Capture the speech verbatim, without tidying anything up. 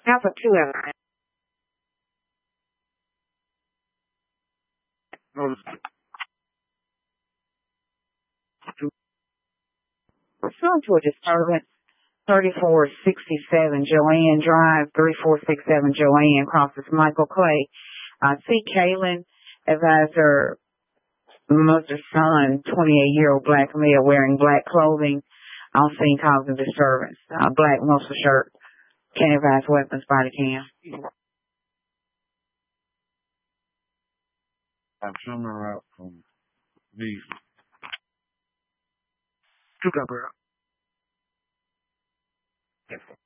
How's a two of them? Respond to a disturbance. thirty-four sixty-seven Joanne Drive, thirty-four sixty-seven Joanne crosses Michael Clay. I see Kaylin, advisor, mother's son, twenty-eight-year-old black male wearing black clothing, on scene causing disturbance. Uh, black muscle shirt. Can't advise weapons, body cam. I'm coming out from the Two go, girl.